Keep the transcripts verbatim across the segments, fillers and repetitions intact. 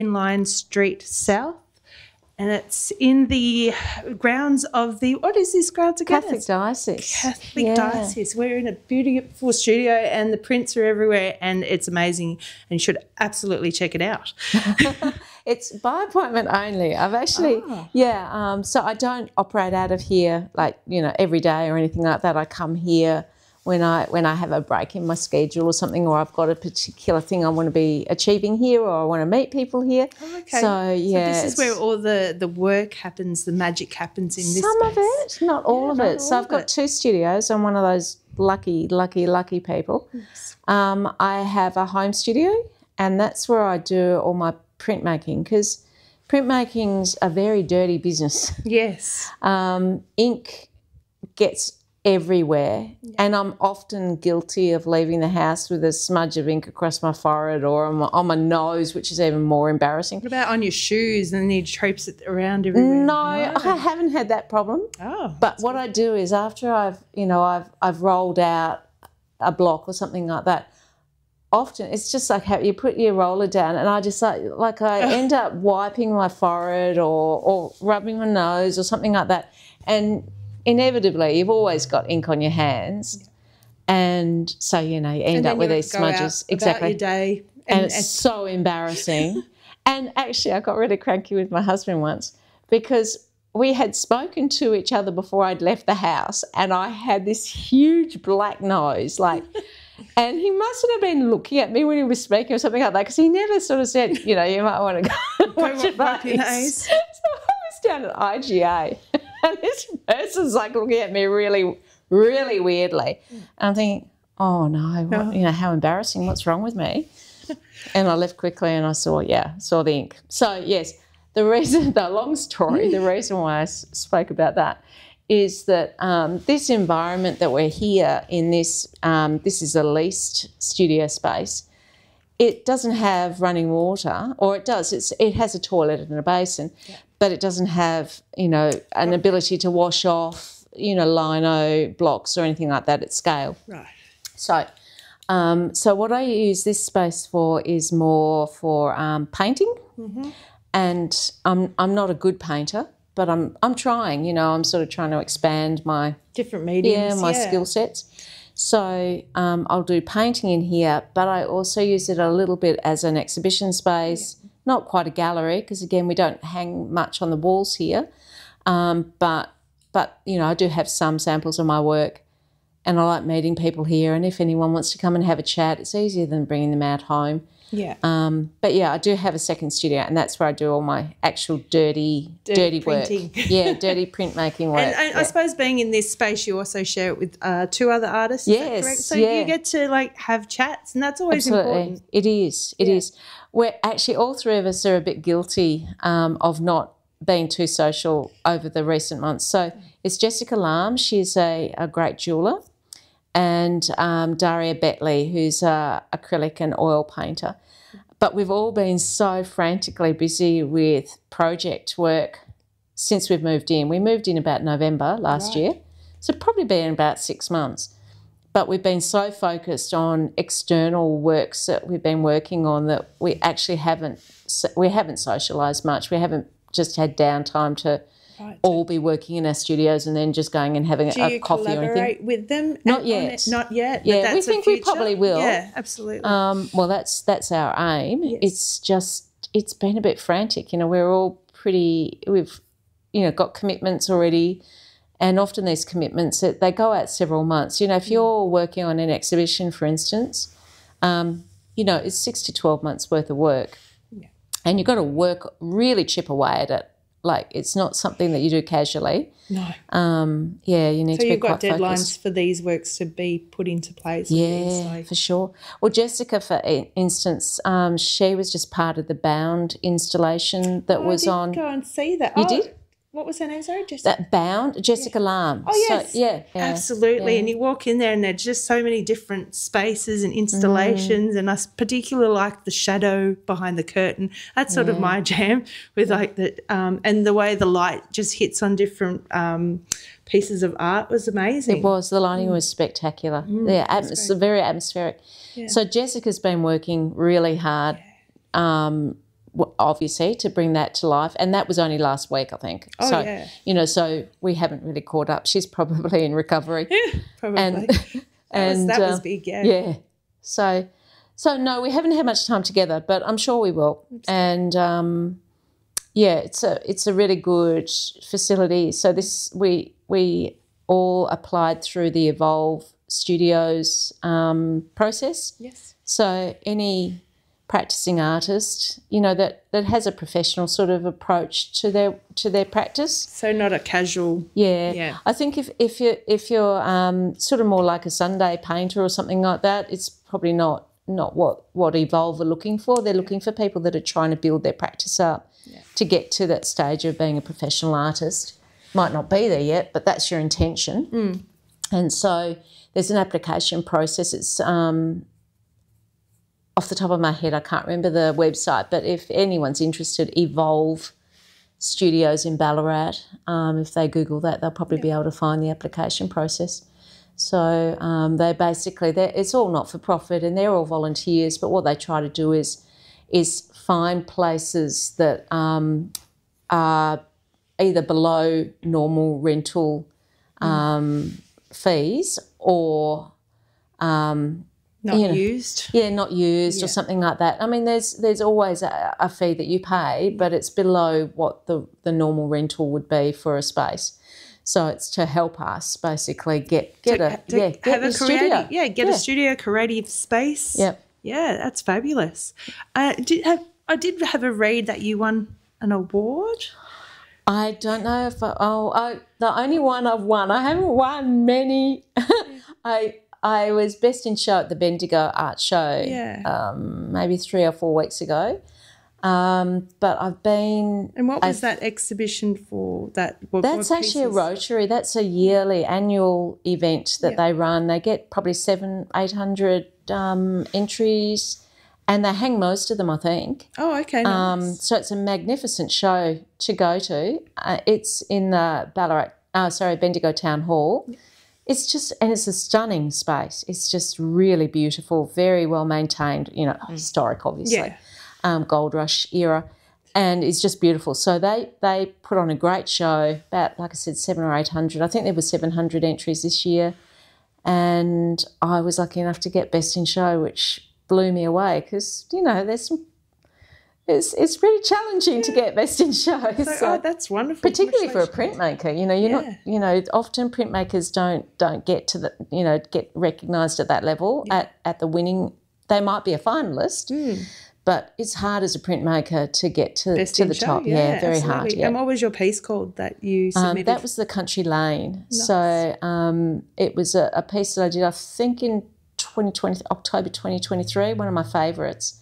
Line Street South, and it's in the grounds of the, what is this grounds again? Catholic It's Diocese. Catholic Yeah. Diocese. We're in a beautiful studio and the prints are everywhere and it's amazing and you should absolutely check it out. It's by appointment only. I've actually, Oh. yeah, um, so I don't operate out of here like, you know, every day or anything like that. I come here when I when I have a break in my schedule or something, or I've got a particular thing I want to be achieving here, or I want to meet people here. Oh, okay. So, yeah. So this is where all the, the work happens, the magic happens in this Some space. of it, not all Yeah, of not it. So all I've of got it. two studios. I'm one of those lucky, lucky, lucky people. Yes. Um, I have a home studio, and that's where I do all my printmaking, because printmaking's a very dirty business. Yes. Um, ink gets everywhere, yeah. and I'm often guilty of leaving the house with a smudge of ink across my forehead or on my, on my nose, which is even more embarrassing. What about on your shoes and then you traipse it around everywhere? No, No. I haven't had that problem. Oh, but what good. I do is after I've, you know, I've I've rolled out a block or something like that, often it's just like how you put your roller down, and I just like like I end up wiping my forehead or or rubbing my nose or something like that, and inevitably you've always got ink on your hands, yeah. and so you know you end up with these smudges. Exactly. About your day, and, and it's and so embarrassing. And actually, I got really cranky with my husband once because we had spoken to each other before I'd left the house, and I had this huge black nose, like. And he must have been looking at me when he was speaking or something like that, because he never sort of said, you know, you might want to go and wash your face. So I was down at I G A, and this person's like looking at me really, really weirdly. And I'm thinking, oh no, what, Oh. you know, how embarrassing, what's wrong with me? And I left quickly and I saw, yeah, saw the ink. So yes, the reason, the long story, the reason why I s- spoke about that is that um, this environment that we're here in this, um, this is a leased studio space. It doesn't have running water, or it does. It's it has a toilet and a basin, yeah. but it doesn't have, you know, an ability to wash off, you know, lino blocks or anything like that at scale. Right. So, um, so what I use this space for is more for um, painting, mm-hmm. and I'm I'm not a good painter. But I'm I'm trying, you know, I'm sort of trying to expand my different mediums, yeah, my yeah. skill sets. So um, I'll do painting in here, but I also use it a little bit as an exhibition space, yeah. not quite a gallery, because again we don't hang much on the walls here. Um, but but you know, I do have some samples of my work, and I like meeting people here. And if anyone wants to come and have a chat, it's easier than bringing them out home. Yeah. Um, but yeah, I do have a second studio, and that's where I do all my actual dirty, dirty, dirty work. Yeah, dirty printmaking work. And, and yeah. I suppose being in this space, you also share it with uh, two other artists. Is yes, that correct? So yeah. you get to like have chats, and that's always Absolutely. important. It is. It yeah. is. We're actually all three of us are a bit guilty um, of not being too social over the recent months. So it's Jessica Lamb. She's a, a great jeweller. And um, Daria Betley, who's a acrylic and oil painter. But we've all been so frantically busy with project work since we've moved in. We moved in about November last right. year, so probably been about six months. But we've been so focused on external works that we've been working on that we actually haven't we haven't socialised much. We haven't just had downtime to right. all be working in our studios and then just going and having Do a, you coffee or anything. collaborate with them? Not on yet. it? Not yet. Yeah, but that's we think a we future? probably will. Yeah, absolutely. Um, well, that's that's our aim. Yes. It's just it's been a bit frantic. You know, we're all pretty. We've you know got commitments already, and often these commitments they go out several months. You know, if you're working on an exhibition, for instance, um, you know, it's six to twelve months worth of work, yeah. and you've got to work really chip away at it. Like it's not something that you do casually. No. Um, yeah, you need so to be you've got quite deadlines focused. for these works to be put into place. Yeah, for sure. Well, Jessica, for instance, um, she was just part of the Bound installation that oh, was I did on. Go and see that. You oh, did? What was her name? Sorry, Jessica. That Bound, Jessica yeah. Lamb. Oh yes, so, yeah, yeah, absolutely. yeah. And you walk in there, and there's just so many different spaces and installations. Mm. And I particularly like the shadow behind the curtain. That's sort yeah. of my jam. With like the um, and the way the light just hits on different um, pieces of art was amazing. It was. The lighting mm. was spectacular. Mm, yeah, atmos- very atmospheric. Yeah. So Jessica's been working really hard. Yeah. Um, w- obviously, to bring that to life. And that was only last week, I think. Oh, so, yeah. you know, so we haven't really caught up. She's probably in recovery. Yeah, probably. And, that was, and that was uh, big, yeah. Yeah. So, so no, we haven't had much time together, but I'm sure we will. And um, yeah, it's a it's a really good facility. So this we we all applied through the Evolve Studios um, process. Yes. So any practicing artist, you know, that, that has a professional sort of approach to their to their practice. So not a casual. Yeah. Yeah. I think if, if you if you're um, sort of more like a Sunday painter or something like that, it's probably not not what, what Evolve are looking for. They're looking for people that are trying to build their practice up Yeah. to get to that stage of being a professional artist. Might not be there yet, but that's your intention. Mm. And so there's an application process. It's um, off the top of my head, I can't remember the website, but if anyone's interested, Evolve Studios in Ballarat, um, if they Google that, they'll probably Yeah. be able to find the application process. So um, they basically, they're, it's all not-for-profit and they're all volunteers, but what they try to do is, is find places that um, are either below normal rental um, fees or um, Not you know, used. yeah, not used Yeah. or something like that. I mean, there's there's always a, a fee that you pay, but it's below what the, the normal rental would be for a space. So it's to help us basically get get To- a to yeah get have a a studio. creative, yeah, get Yeah. a studio creative space. Yep. Yeah, that's fabulous. Uh, did have I did have a read that you won an award? I don't know if I, oh I, the only one I've won. I haven't won many. I I was best in show at the Bendigo Art Show. Yeah. Um, maybe three or four weeks ago. Um, but I've been. And what was I've- that exhibition for? That what, That's what actually a pieces? Rotary. That's a yearly annual event that Yeah. they run. They get probably seven, eight hundred um, entries, and they hang most of them, I think. Oh, okay. Nice. Um, so it's a magnificent show to go to. Uh, it's in the Ballarat, uh, sorry, Bendigo Town Hall. It's just, and it's a stunning space. It's just really beautiful, very well maintained. You know, historic, obviously, Yeah. um, Gold Rush era, and it's just beautiful. So they they put on a great show. About, like I said, seven or eight hundred. I think there were seven hundred entries this year, and I was lucky enough to get best in show, which blew me away because you know there's some. It's it's pretty challenging to get best in show. So, so- oh, that's wonderful. particularly for a Congratulations. printmaker, you know, you're Yeah. not, you know, often printmakers don't don't get to the, you know, get recognised at that level at at the winning. They might be a finalist, but it's hard as a printmaker to get to Best to in the show, top. Yeah, very hard. absolutely. Yeah. And what was your piece called that you Um, submitted? that was the Country Lane. So um, it was a, a piece that I did, I think, in twenty twenty, October twenty twenty-three, one of my favourites.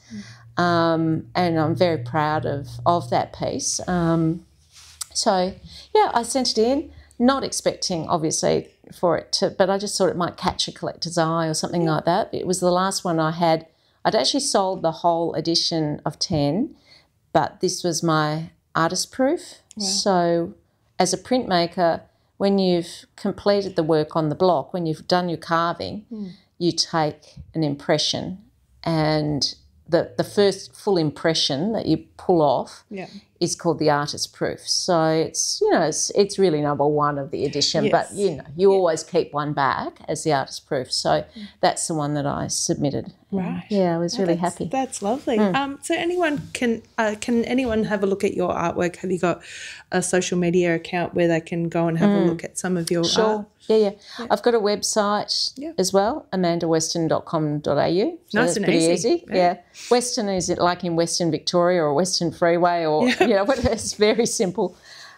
Um, and I'm very proud of, of that piece. Um, so, yeah, I sent it in, not expecting, obviously, for it to, but I just thought it might catch a collector's eye or something like that. It was the last one I had. I'd actually sold the whole edition of ten, but this was my artist proof. So as a printmaker, when you've completed the work on the block, when you've done your carving, you take an impression, and the, the first full impression that you pull off Yeah. is called the artist proof. So it's, you know, it's, it's really number one of the edition, Yes. but, you know, you always keep one back as the artist proof. So that's the one that I submitted. Right. Yeah, I was really That's- happy. Hmm. That's lovely. Um, so anyone can uh, can anyone have a look at your artwork? Have you got a social media account where they can go and have a look at some of your Sure. art? Yeah, yeah, I've got a website Yeah. as well, amanda weston dot com dot a u. So Nice that's and pretty easy. easy. Yeah. Yeah. Western is it like in Western Victoria or Western Freeway or, you know, whatever. It's very simple.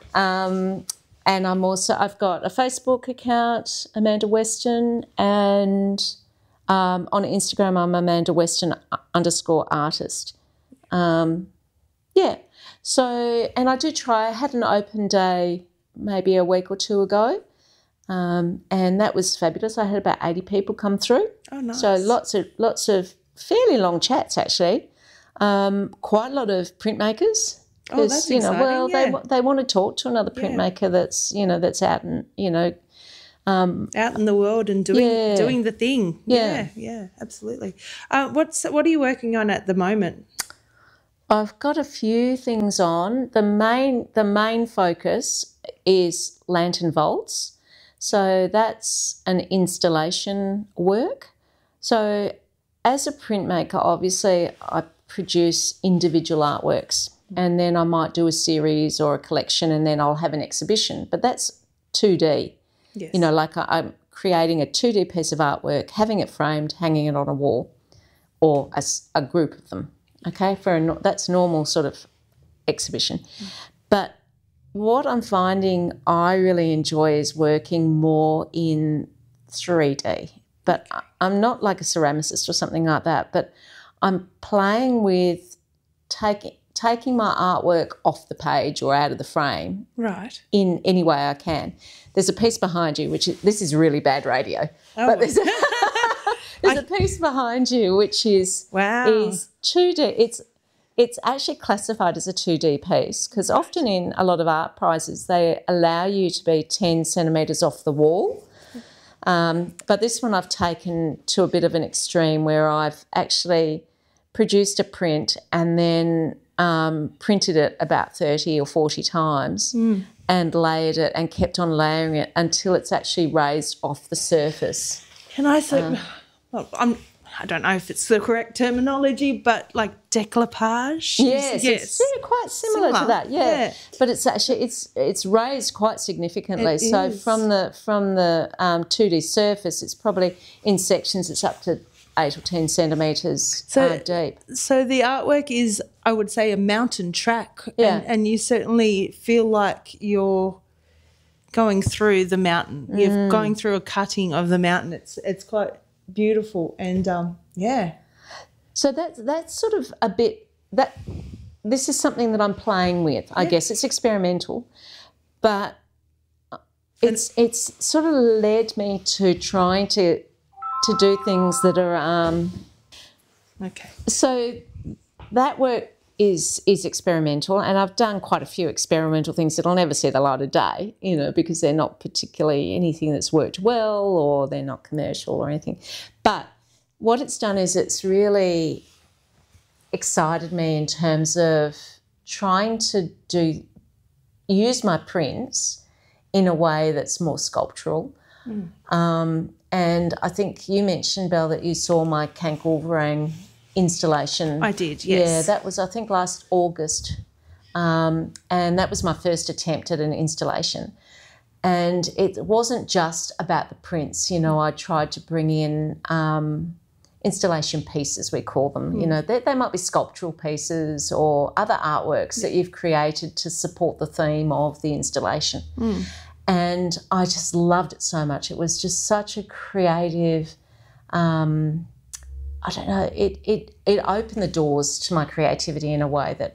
Um, and I'm also, I've got a Facebook account, Amanda Weston, and um, on Instagram, I'm Amanda Weston underscore artist. Um, yeah. So, and I do try, I had an open day maybe a week or two ago. Um, and that was fabulous. I had about eighty people come through. Oh, nice. So lots of lots of fairly long chats actually. Um, quite a lot of printmakers. Oh, 'Cause, that's you know, exciting, well, yeah. they wa- they want to talk to another Yeah. printmaker that's you know that's out and you know out in the world and doing Yeah. doing the thing. Yeah. Yeah, yeah, absolutely. Uh, what's what are you working on at the moment? I've got a few things on. The main the main focus is lantern vaults. So that's an installation work. So as a printmaker, obviously I produce individual artworks, and then I might do a series or a collection, and then I'll have an exhibition. But that's two D. Yes. You know, like I, I'm creating a two D piece of artwork, having it framed, hanging it on a wall, or a, a group of them. Okay, for a, that's normal sort of exhibition. Mm. But what I'm finding I really enjoy is working more in three D. But I'm not like a ceramicist or something like that, but I'm playing with taking taking my artwork off the page or out of the frame, right, in any way I can. There's a piece behind you, which is, this is really bad radio, oh. but there's, a, there's I, a piece behind you which is wow. is two D. It's it's actually classified as a two D piece because often in a lot of art prizes they allow you to be ten centimetres off the wall. Um, but this one I've taken to a bit of an extreme where I've actually produced a print and then um, printed it about thirty or forty times mm. and layered it and kept on layering it until it's actually raised off the surface. Can I say, um, well, I'm, I don't know if it's the correct terminology, but like decoupage? Yes, yes. It's yeah, quite similar, similar to that, yeah. yeah. But it's actually it's it's raised quite significantly. It so is. from the from the um, two D surface, it's probably in sections it's up to eight or ten centimetres so, uh, deep. So the artwork is, I would say, a mountain track, yeah. and, and you certainly feel like you're going through the mountain. Mm. You're going through a cutting of the mountain. It's it's quite beautiful, and um, yeah. So that's that's sort of a bit that. This is something that I'm playing with. I yeah. guess it's experimental, but it's it's sort of led me to trying to. to do things that are um, okay. So that work is is experimental, and I've done quite a few experimental things that'll never see the light of day, you know, because they're not particularly anything that's worked well or they're not commercial or anything. But what it's done is it's really excited me in terms of trying to do use my prints in a way that's more sculptural. Mm. Um, and I think you mentioned, Belle, that you saw my Kank Wolverine installation. I did, yes. Yeah, that was, I think, last August. Um, and that was my first attempt at an installation. And it wasn't just about the prints. You know, I tried to bring in um, installation pieces, we call them. Mm. You know, they, they might be sculptural pieces or other artworks yeah. that you've created to support the theme of the installation. Mm. And I just loved it so much. It was just such a creative, um, I don't know, it, it, it opened the doors to my creativity in a way that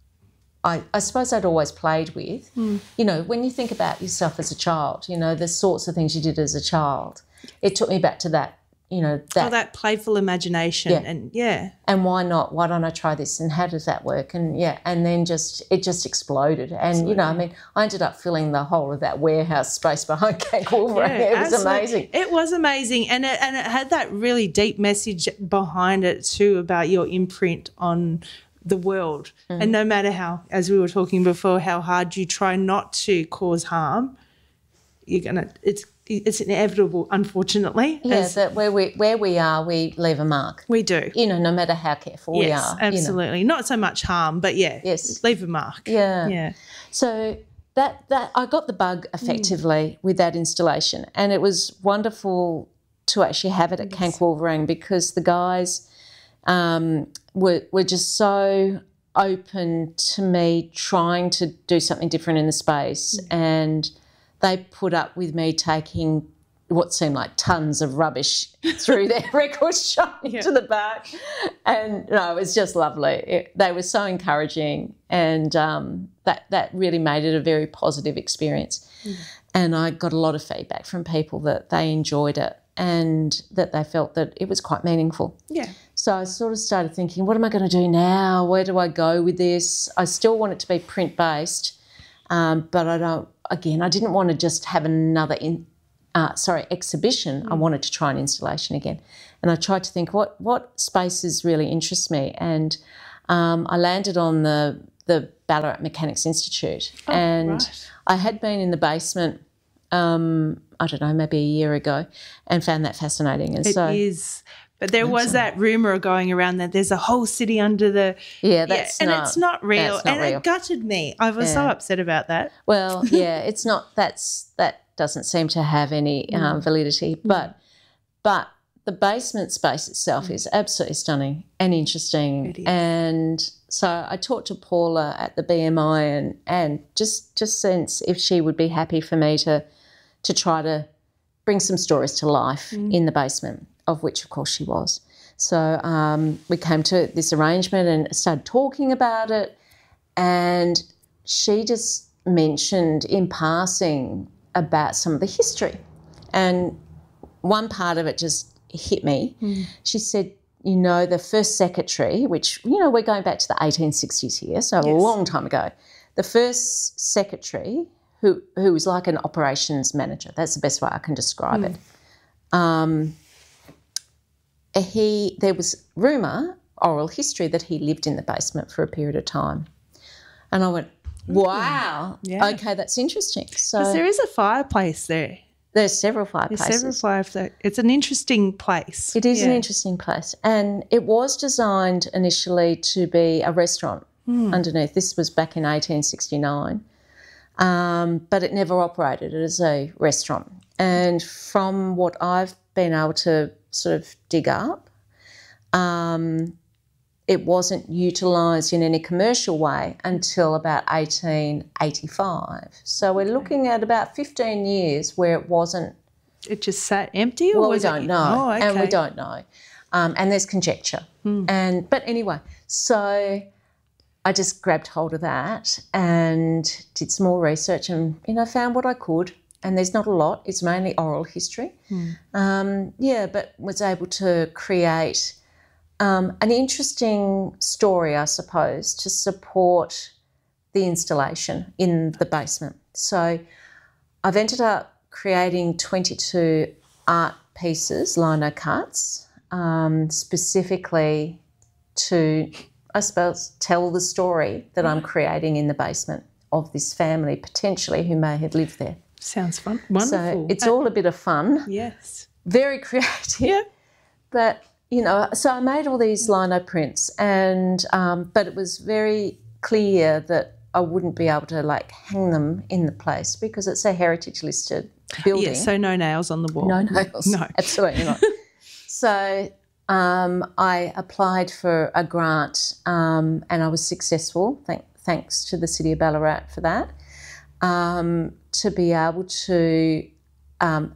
I, I suppose I'd always played with. Mm. You know, when you think about yourself as a child, you know, the sorts of things you did as a child, it took me back to that, you know. That, oh, that playful imagination. Yeah. And, yeah. And why not? Why don't I try this? And how does that work? And, yeah, and then just, it just exploded. And, absolutely. You know, I mean, I ended up filling the whole of that warehouse space behind Kank Wolverine. Yeah, it was absolutely. amazing. It was amazing. And it, and it had that really deep message behind it too about your imprint on the world. Mm. And no matter how, as we were talking before, how hard you try not to cause harm, you're going to, it's, it's inevitable, unfortunately. Yeah, that where we where we are, we leave a mark. We do. You know, no matter how careful yes, we are. Absolutely. You know. Not so much harm, but yeah, yes. leave a mark. Yeah. Yeah. So that that I got the bug effectively mm. with that installation, and it was wonderful to actually have it at yes. Kank Wolverine because the guys um, were were just so open to me trying to do something different in the space mm. and they put up with me taking what seemed like tons of rubbish through their record shop into yeah. the back. And no, it was just lovely. It, they were so encouraging and um, that, that really made it a very positive experience. Mm. And I got a lot of feedback from people that they enjoyed it and that they felt that it was quite meaningful. Yeah. So I sort of started thinking, what am I going to do now? Where do I go with this? I still want it to be print-based, um, but I don't, again, I didn't want to just have another in, uh, sorry, exhibition. Mm. I wanted to try an installation again. And I tried to think what, what spaces really interest me. And um, I landed on the the Ballarat Mechanics Institute, Oh, and right. I had been in the basement. Um, I don't know, maybe a year ago, and found that fascinating. And It so, is. But there was that rumor going around that there's a whole city under the yeah, that's and not, it's not real. that's not and real. it gutted me. I was so Yeah. upset about that. Well, yeah, it's not. That's that doesn't seem to have any um, validity. But but the basement space itself is absolutely stunning and interesting. It is. And so I talked to Paula at the B M I and and just just sense if she would be happy for me to to try to bring some stories to life in the basement, of which of course she was. So um, we came to this arrangement and started talking about it, and she just mentioned in passing about some of the history, and one part of it just hit me. She said, you know, the first secretary, which, you know, we're going back to the eighteen sixties here, so a Yes. long time ago, the first secretary who who was like an operations manager, that's the best way I can describe it. Um, he there was rumour, oral history, that he lived in the basement for a period of time. And I went, wow, Yeah. okay, that's interesting. So 'Cause there is a fireplace there. there's several There's fireplaces. several fireplaces. It's an interesting place. It is an Yeah. interesting place. And it was designed initially to be a restaurant underneath. This was back in eighteen sixty-nine. Um, but it never operated as a restaurant. And from what I've been able to sort of dig up, um, it wasn't utilised in any commercial way until about eighteen eighty-five. So we're looking at about fifteen years where it wasn't. It just sat empty, or Well, we was it- don't know, Oh, okay. and we don't know, um, and there's conjecture. And but anyway, so I just grabbed hold of that and did some more research, and you know found what I could. And there's not a lot; it's mainly oral history. Um, yeah, but was able to create um, an interesting story, I suppose, to support the installation in the basement. So I've ended up creating twenty-two art pieces, lino cuts, um, specifically to, I suppose, tell the story that I'm creating in the basement of this family, potentially, who may have lived there. Sounds fun. Wonderful. So it's all a bit of fun, Yes. very creative. Yeah. But, you know, so I made all these lino prints, and um, but it was very clear that I wouldn't be able to, like, hang them in the place because it's a heritage listed building. Yeah, so no nails on the wall. No nails. No. Absolutely not. So um, I applied for a grant um, and I was successful, thank, thanks to the City of Ballarat for that, um, to be able to um,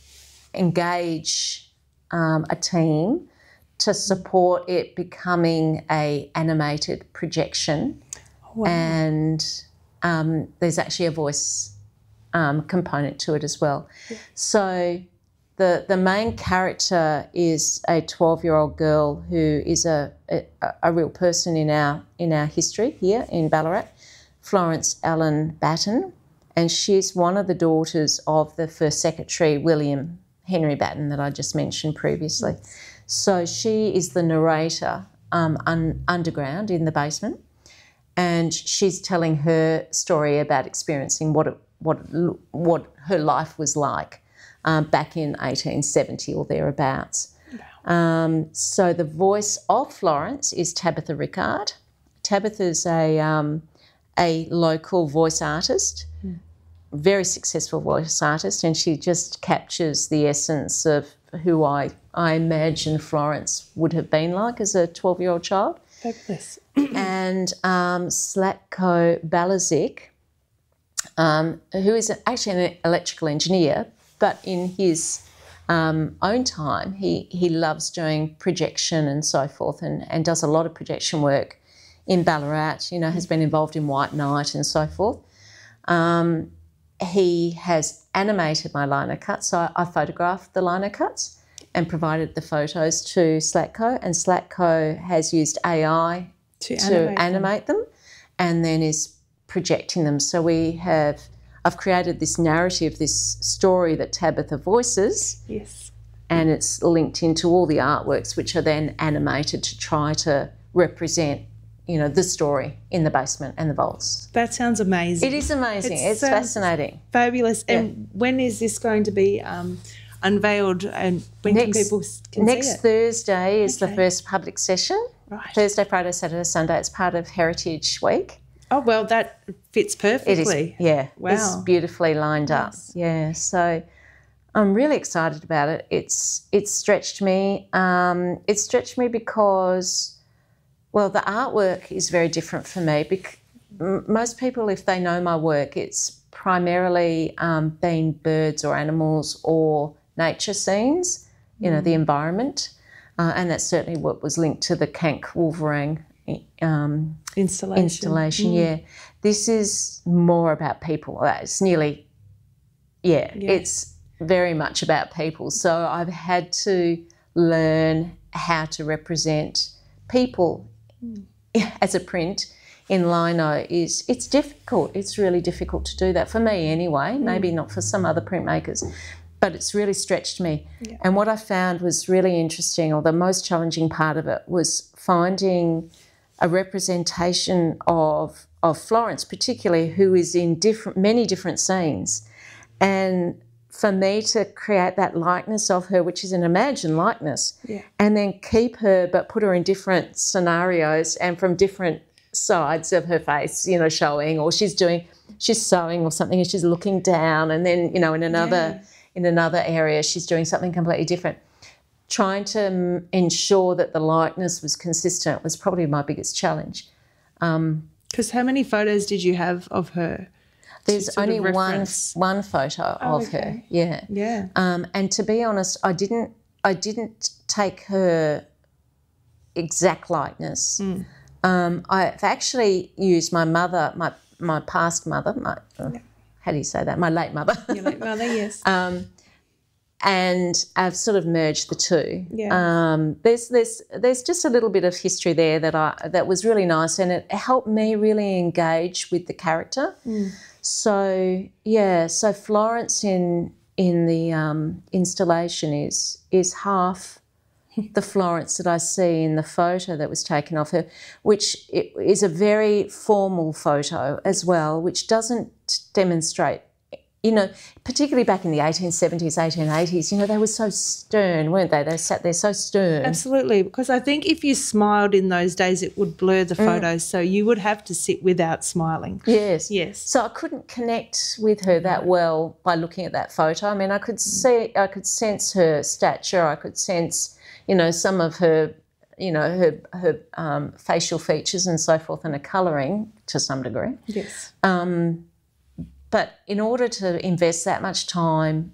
engage um, a team to support it becoming a animated projection. Wow. And um, there's actually a voice um, component to it as well. So the the main character is a twelve-year-old girl who is a, a a real person in our in our history here in Ballarat, Florence Ellen Batten, and she's one of the daughters of the first secretary, William Henry Batten, that I just mentioned previously. So she is the narrator um, un, underground in the basement, and she's telling her story about experiencing what it, what it, what her life was like um, back in eighteen seventy or thereabouts. Um, so the voice of Florence is Tabitha Rickard. Tabitha's a um, a local voice artist, very successful voice artist, and she just captures the essence of who I, I imagine Florence would have been like as a twelve-year-old child. Fabulous. And um, Slatko Balazic, um, who is actually an electrical engineer, but in his um, own time, he, he loves doing projection and so forth, and, and does a lot of projection work in Ballarat, you know, has been involved in White Night and so forth. Um, he has animated my lino cuts, so I, I photographed the lino cuts and provided the photos to Slatko, and Slatko has used A I To to animate animate, them. them. and then is projecting them. So we have, I've created this narrative, this story that Tabitha voices, Yes. and it's linked into all the artworks, which are then animated to try to represent you know, the story in the basement and the vaults. That sounds amazing. It is amazing. It it's sounds fascinating. Fabulous. Yeah. And when is this going to be um, unveiled, and when Next, can people can next see it? Thursday is Okay. the first public session. Right. Thursday, Friday, Saturday, Sunday. It's part of Heritage Week. Oh, well, that fits perfectly. It is, yeah. Wow. It's beautifully lined up. Yes. Yeah, so I'm really excited about it. It's it's stretched me. Um, it's stretched me because, well, the artwork is very different for me. Bec- m- most people, if they know my work, it's primarily um, been birds or animals or nature scenes, you know, the environment. Uh, and that's certainly what was linked to the Kank Wolverine um, Installation. installation, yeah. This is more about people. It's nearly, yeah, Yeah. it's very much about people. So I've had to learn how to represent people as a print in lino. Is it's difficult. It's really difficult to do that for me anyway, maybe not for some other printmakers, but it's really stretched me. Yeah. And what I found was really interesting, or the most challenging part of it, was finding a representation of of Florence, particularly, who is in different many different scenes, and for me to create that likeness of her, which is an imagined likeness, Yeah. and then keep her but put her in different scenarios and from different sides of her face, you know, showing, or she's doing, she's sewing or something and she's looking down, and then, you know, in another Yeah. in another area she's doing something completely different. Trying to um, ensure that the likeness was consistent was probably my biggest challenge. Because how many photos did you have of her? There's sort of only one reference? one photo of her, okay. yeah. Yeah. Um, and to be honest, I didn't I didn't take her exact likeness. Mm. Um, I've actually used my mother, my my past mother, my uh, how do you say that? My late mother. Your late mother, yes. um, and I've sort of merged the two. Yeah. Um, there's there's there's just a little bit of history there that I that was really nice, and it helped me really engage with the character. Mm. So yeah, so Florence in in the um, installation is is half the Florence that I see in the photo that was taken of her, which is a very formal photo as well, which doesn't demonstrate, you know, particularly back in the eighteen seventies, eighteen eighties, you know, they were so stern, weren't they? They sat there so stern. Absolutely, because I think if you smiled in those days, it would blur the photos, so you would have to sit without smiling. Yes. Yes. So I couldn't connect with her that well by looking at that photo. I mean, I could see, I could sense her stature, I could sense, you know, some of her, you know, her her um, facial features and so forth, and her colouring to some degree. Yes. Um, but in order to invest that much time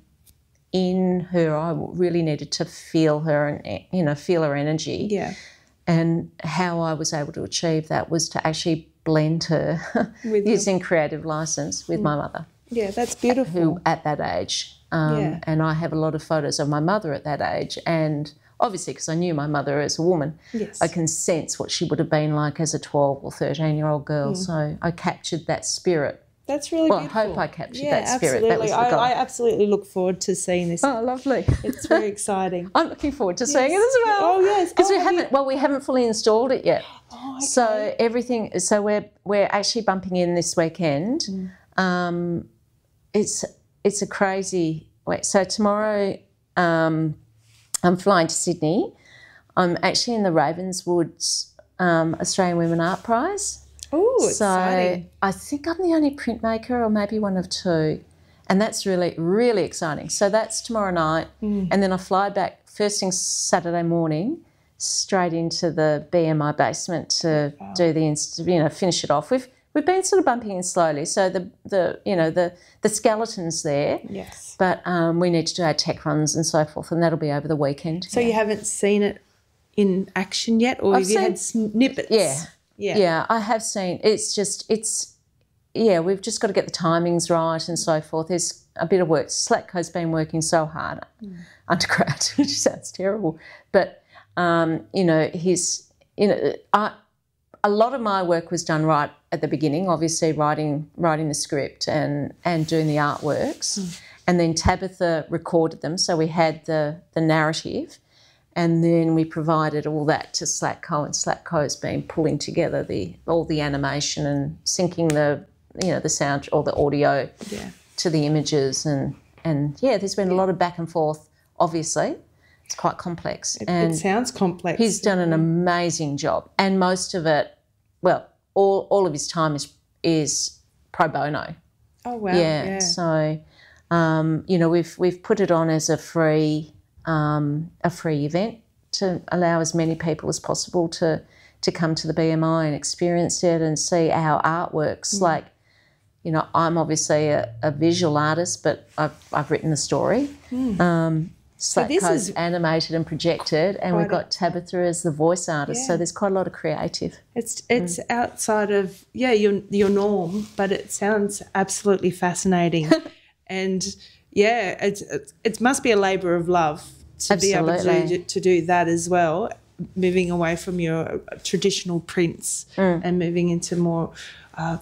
in her, I really needed to feel her and, you know, feel her energy. Yeah. And how I was able to achieve that was to actually blend her With using creative license with my mother, Yeah, that's beautiful. who at that age, um, Yeah. and I have a lot of photos of my mother at that age, and obviously because I knew my mother as a woman, Yes. I can sense what she would have been like as a twelve or thirteen-year-old girl, Mm. so I captured that spirit. That's really Well, I beautiful. hope I captured yeah, that spirit. Absolutely. That was the I, goal. I absolutely look forward to seeing this. Oh, lovely. It's very exciting. I'm looking forward to seeing it Yes. as well. Oh, yes. Because Oh, we have you- haven't, well, we haven't fully installed it yet. Oh, okay. So everything, so we're we're actually bumping in this weekend. Mm. Um, it's it's a crazy wait. So tomorrow, um, I'm flying to Sydney. I'm actually in the Ravenswoods um, Australian Women Art Prize. Oh, So exciting. I think I'm the only printmaker, or maybe one of two, and that's really really exciting. So that's tomorrow night, Mm. and then I fly back first thing Saturday morning, straight into the B M I basement to do the inst- you know finish it off. We've we've been sort of bumping in slowly, so the the you know the the skeleton's there, Yes. but um, we need to do our tech runs and so forth, and that'll be over the weekend. So you haven't seen it in action yet, or I've have you had snippets? Yeah. Yeah. Yeah, I have seen. It's just, it's, yeah, we've just got to get the timings right and so forth. There's a bit of work. Slatko's been working so hard Mm. undergrad, which sounds terrible. But, um, you know, his, you know, I, a lot of my work was done right at the beginning, obviously writing writing the script and, and doing the artworks. Mm. And then Tabitha recorded them. So we had the, the narrative. and then we provided all that to Slatco, and Slatco has been pulling together the all the animation and syncing the you know the sound or the audio Yeah. to the images, and and yeah, there's been a lot of back and forth. Obviously, it's quite complex, It, and it sounds complex. he's done an amazing job, and most of it, well, all all of his time is is pro bono. Oh wow. Yeah. Yeah. So, um, you know, we've we've put it on as a free um, a free event to allow as many people as possible to to come to the B M I and experience it and see how art works. Mm. Like, you know, I'm obviously a, a visual artist, but I've I've written the story. Mm. Um, Slatco's so this is animated and projected, and we've got Tabitha as the voice artist. Yeah. So there's quite a lot of creative. It's it's mm. outside of yeah your your norm, but it sounds absolutely fascinating, and yeah, it's, it's it must be a labour of love to Absolutely. be able to to do that as well, moving away from your traditional prints mm. and moving into more. Uh,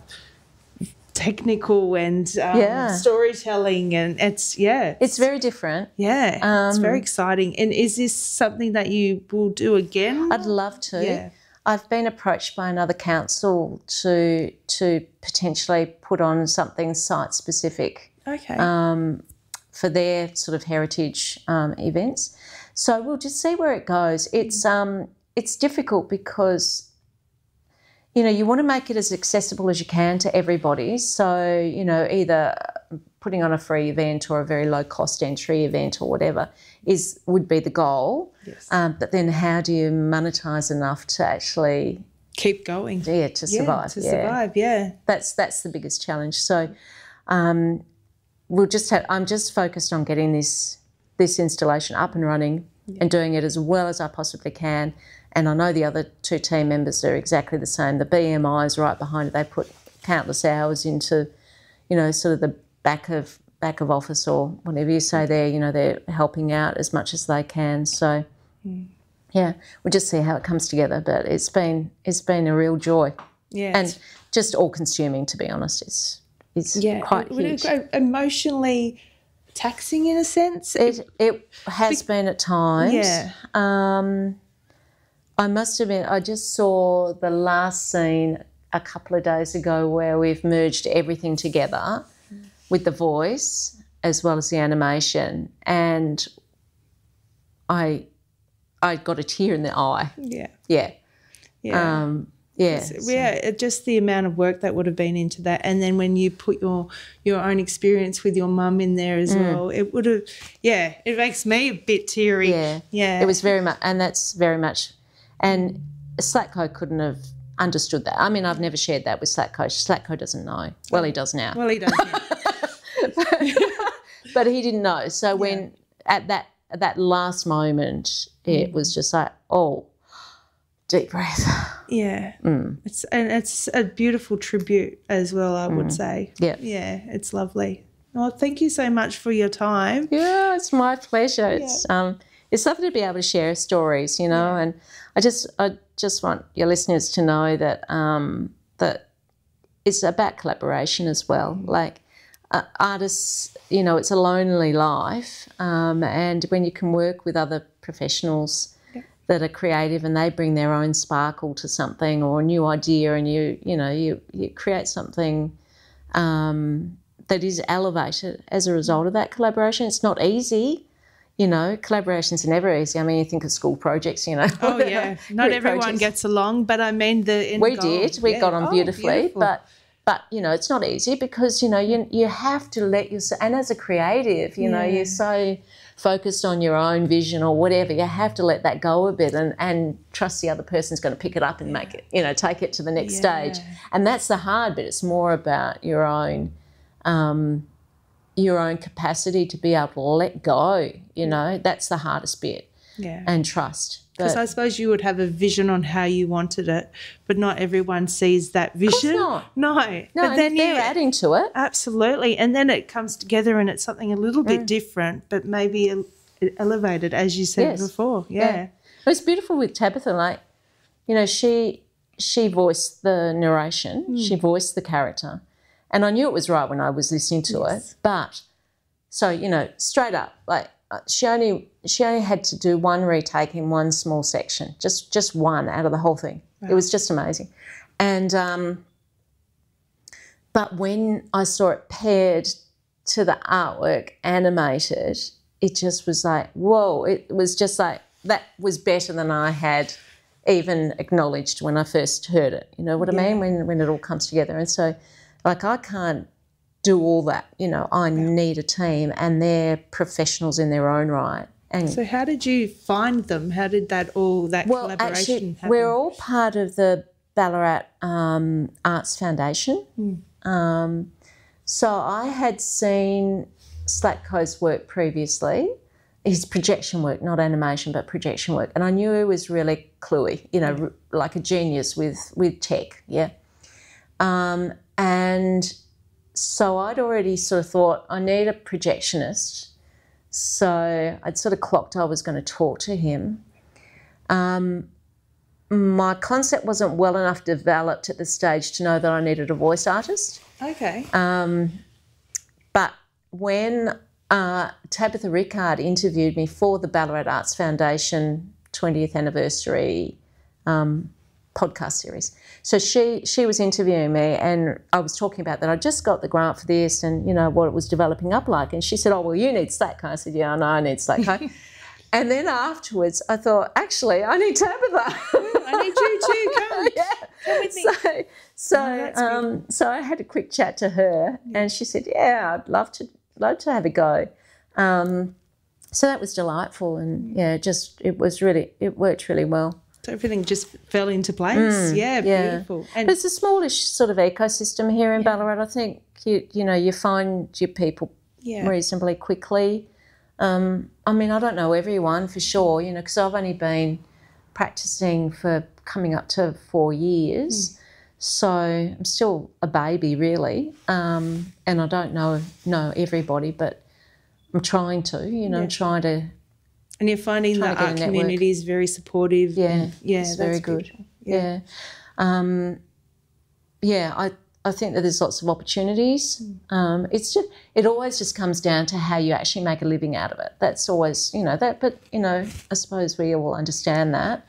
technical and um, yeah. storytelling, and it's yeah it's very different. Yeah, um, it's very exciting. And is this something that you will do again? I'd love to. Yeah. I've been approached by another council to to potentially put on something site specific. Okay. Um, for their sort of heritage um, events, so we'll just see where it goes. It's um it's difficult because, you know, you want to make it as accessible as you can to everybody. So, you know, either putting on a free event or a very low cost entry event or whatever is would be the goal. Yes. Um, but then how do you monetize enough to actually keep going? Yeah, to yeah, survive. To yeah. survive, yeah. That's that's the biggest challenge. So um, we'll just have I'm just focused on getting this this installation up and running yeah. and doing it as well as I possibly can. And I know the other two team members are exactly the same. The B M I is right behind it. They put countless hours into, you know, sort of the back of back of office or whatever you say there. You know, they're helping out as much as they can. So, mm. yeah, we'll just see how it comes together. But it's been it's been a real joy. Yeah, and just all consuming, to be honest. It's it's yeah, quite it, huge. It, emotionally taxing in a sense. It it has Be- been at times. Yeah. Um, I must admit, I just saw the last scene a couple of days ago where we've merged everything together mm. with the voice as well as the animation, and I I got a tear in the eye. Yeah. Yeah. Yeah. Um, yeah. So, yeah, just the amount of work that would have been into that. And then when you put your your own experience with your mum in there as mm. well, it would have, yeah, it makes me a bit teary. Yeah. Yeah. It was very much, and that's very much, and Slatco couldn't have understood that. I mean, I've never shared that with Slatco. Slatco doesn't know. Well, he does now. Well, he does now. but, but he didn't know. So when, yeah. at that at that last moment, it mm. was just like, oh, deep breath. Yeah. Mm. It's and it's a beautiful tribute as well, I mm. would say. Yeah. Yeah, it's lovely. Well, thank you so much for your time. Yeah, it's my pleasure. Yeah. It's um it's lovely to be able to share stories, you know, yeah. and I just I just want your listeners to know that um that it's about collaboration as well. Mm. Like uh, artists, you know, it's a lonely life, um, and when you can work with other professionals that are creative and they bring their own sparkle to something or a new idea, and you you know you, you create something um, that is elevated as a result of that collaboration. It's not easy, you know. Collaborations are never easy. I mean, you think of school projects, you know. Oh yeah, not everyone projects. gets along, but I mean the end we goal. did. We yeah. got on oh, beautifully, beautiful. but but you know it's not easy because you know you you have to let yourself. And as a creative, you yeah. know, you're so focused on your own vision or whatever, you have to let that go a bit and, and trust the other person's going to pick it up and make it, you know, take it to the next yeah. stage. And that's the hard bit. It's more about your own um, your own capacity to be able to let go, you know. That's the hardest bit. Yeah. And trust. Because I suppose you would have a vision on how you wanted it, but not everyone sees that vision. Of course not. No. No, but then they're you, adding to it. Absolutely. And then it comes together and it's something a little bit Mm. different, but maybe ele- elevated, as you said Yes. before. Yeah. yeah. It was beautiful with Tabitha. Like, you know, she she voiced the narration. Mm. She voiced the character. And I knew it was right when I was listening to Yes. it. But, so, you know, straight up, like, uh, she only she only had to do one retake in one small section, just just one out of the whole thing. Wow. It was just amazing. And um, but when I saw it paired to the artwork animated, it just was like, whoa, it was just like, that was better than I had even acknowledged when I first heard it. You know what yeah. I mean? When when it all comes together. And so, like, I can't do all that. You know, I yeah. need a team, and they're professionals in their own right. And so how did you find them? How did that all, that well, collaboration actually, happen? We're all part of the Ballarat um, Arts Foundation. Mm. Um, so I had seen Slatko's work previously, his projection work, not animation, but projection work. And I knew he was really cluey, you know, like a genius with, with tech, yeah. Um, and so I'd already sort of thought, I need a projectionist. So I'd sort of clocked I was going to talk to him. Um, my concept wasn't well enough developed at this stage to know that I needed a voice artist. Okay. Um, but when uh, Tabitha Rickard interviewed me for the Ballarat Arts Foundation twentieth anniversary um, podcast series, so she she was interviewing me, and I was talking about that I just got the grant for this, and you know what it was developing up like, and she said, "Oh well, you need Slatko." I said, "Yeah, I know I need Slatko." And then afterwards, I thought, actually, I need Tabitha. I need you too. Come, yeah. come with me. So, so, oh, um, so I had a quick chat to her, yeah. and she said, "Yeah, I'd love to, love to have a go." Um, so that was delightful, and yeah, just it was really, it worked really well. So everything just fell into place. Mm, yeah, yeah, beautiful. And it's a smallish sort of ecosystem here in yeah. Ballarat. I think you, you know, you find your people yeah. reasonably quickly. Um, I mean, I don't know everyone for sure, you know, because I've only been practising for coming up to four years. Mm. So I'm still a baby, really, um, and I don't know know everybody, but I'm trying to, you know, yeah. I'm trying to. And you're finding the art community is very supportive. Yeah, and, yeah, it's that's very good. Yeah, yeah, um, yeah I. I think that there's lots of opportunities. Um, it's just, it always just comes down to how you actually make a living out of it. That's always, you know, that, but, you know, I suppose we all understand that.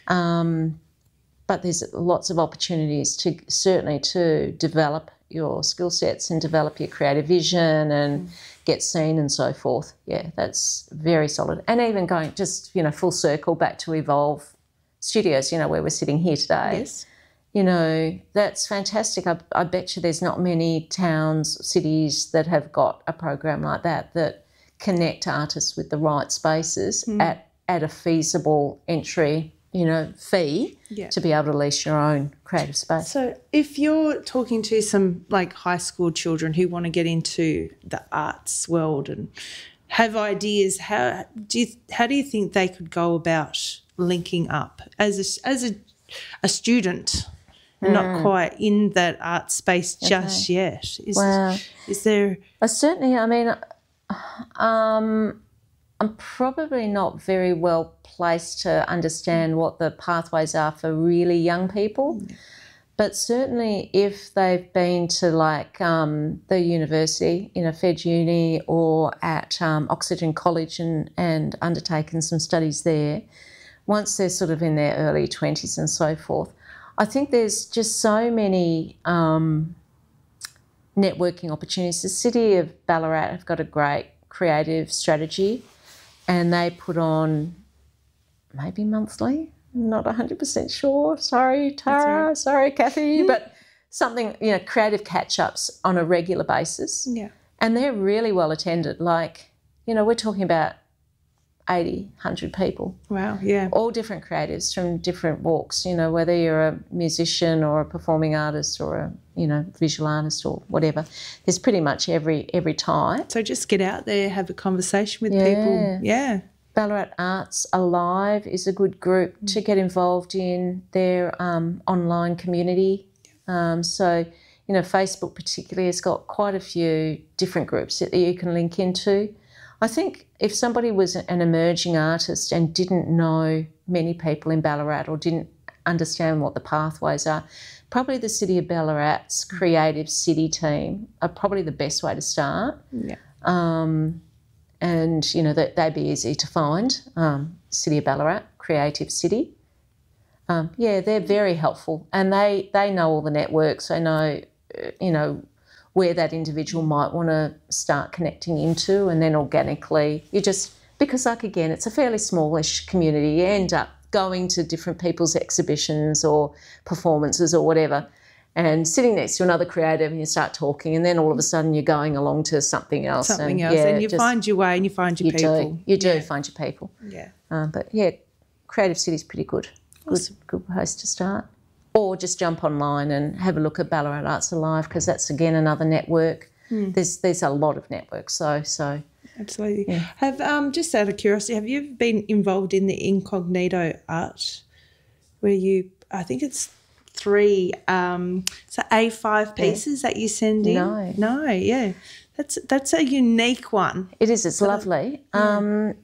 Um, but there's lots of opportunities to certainly to develop your skill sets and develop your creative vision and mm. get seen and so forth. Yeah, that's very solid. And even going just, you know, full circle back to Evolve Studios, you know, where we're sitting here today. Yes. You know, that's fantastic. I, I bet you there's not many towns, cities that have got a program like that that connect artists with the right spaces mm. at, at a feasible entry, you know, fee yeah. to be able to lease your own creative space. So if you're talking to some, like, high school children who want to get into the arts world and have ideas, how do you, how do you think they could go about linking up as a, as a, a student? Not quite in that art space just okay. yet. Is, wow. is there... I certainly, I mean, um, I'm probably not very well placed to understand what the pathways are for really young people, mm. but certainly if they've been to, like, um, the university, you know, Fed Uni or at um, Oxygen College and, and undertaken some studies there, once they're sort of in their early twenties and so forth, I think there's just so many um, networking opportunities. The City of Ballarat have got a great creative strategy, and they put on maybe monthly, I'm not one hundred percent sure. Sorry, Tara, right. sorry, Kathy, but something, you know, creative catch-ups on a regular basis. Yeah. And they're really well attended. Like, you know, we're talking about eighty, one hundred people. Wow, yeah. All different creatives from different walks, you know, whether you're a musician or a performing artist or a, you know, visual artist or whatever. There's pretty much every every type. So just get out there, have a conversation with yeah. people. Yeah. Ballarat Arts Alive is a good group mm. to get involved in their um, online community. Um, so, you know, Facebook particularly has got quite a few different groups that you can link into. I think if somebody was an emerging artist and didn't know many people in Ballarat or didn't understand what the pathways are, probably the City of Ballarat's Creative City team are probably the best way to start. Yeah. Um, and, you know, that they'd be easy to find. Um, City of Ballarat, Creative City. Um, yeah, they're very helpful, and they, they know all the networks. They know, uh, you know, where that individual might want to start connecting into, and then organically you just, because like again, it's a fairly smallish community, you end up going to different people's exhibitions or performances or whatever, and sitting next to another creative and you start talking, and then all of a sudden you're going along to something else. Something and, else, yeah, and you just, find your way and you find your you people. Do, you do yeah. find your people. Yeah. Um, but yeah, Creative City's pretty good. Awesome. Good, good place to start. Or just jump online and have a look at Ballarat Arts Alive, because that's again another network. Mm. There's there's a lot of networks. So so absolutely. Yeah. Have um just out of curiosity, have you ever been involved in the Incognito Art, where you I think it's three um so A five pieces yeah. that you send in? No, no, yeah, that's that's a unique one. It is. It's so, lovely. Yeah. Um,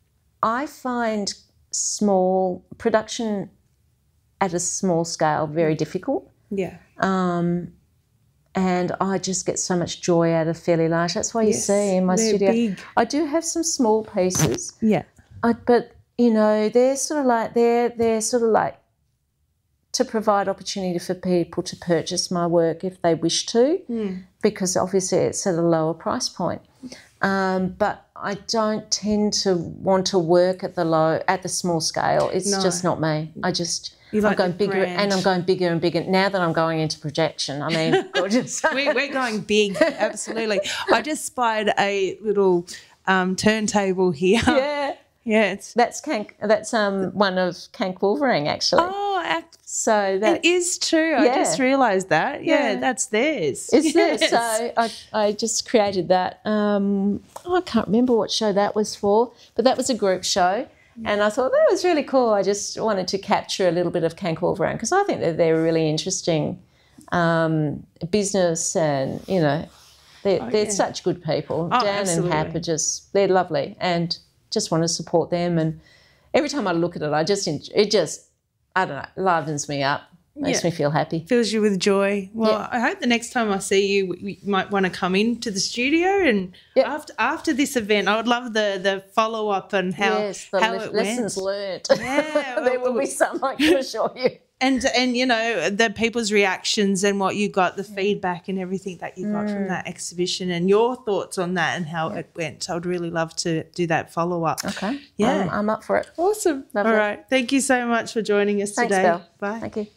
I find small production at a small scale very difficult. Yeah. Um, and I just get so much joy out of fairly large. That's why you yes, see in my they're studio. Big. I do have some small pieces. Yeah. I, but you know, they're sort of like they're they're sort of like to provide opportunity for people to purchase my work if they wish to, mm. because obviously it's at a lower price point. Um, but I don't tend to want to work at the low, at the small scale. It's no. just not me. I just, you like I'm going bigger brand. and I'm going bigger and bigger. Now that I'm going into projection, I mean, gorgeous. we're, we're going big, absolutely. I just spied a little um, turntable here. Yeah. Yeah. It's... That's Kank, that's um, one of Kank Wolverine, actually. Oh, act- so that it is true. Yeah. I just realised that. Yeah, yeah, that's theirs. It's yes. theirs. So I, I just created that. Um, oh, I can't remember what show that was for, but that was a group show. And I thought that was really cool. I just wanted to capture a little bit of Kank Wolverine, because I think that they're a really interesting um, business, and, you know, they're, oh, they're yeah. such good people. Oh, Dan absolutely. and Hap are just, they're lovely, and just want to support them. And every time I look at it, I just, it just, I don't know, livens me up, makes yeah. me feel happy. Fills you with joy. Well, yeah. I hope the next time I see you, you might want to come into the studio, and yep. after after this event, I would love the the follow up and how yes, the how le- it lessons went. learned. Yeah, there will be some, I can assure you. And and you know, the people's reactions and what you got, the feedback and everything that you got mm. from that exhibition, and your thoughts on that and how yeah. it went. I would really love to do that follow up. Okay. Yeah. Um, I'm up for it. Awesome. Lovely. All right. Thank you so much for joining us Thanks, today. Belle. Bye. Thank you.